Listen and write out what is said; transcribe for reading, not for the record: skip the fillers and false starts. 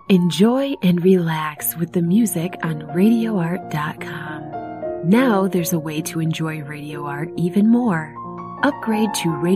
Enjoy and relax with the music on RadioArt.com. Now there's a way to enjoy Radio Art even more. Upgrade to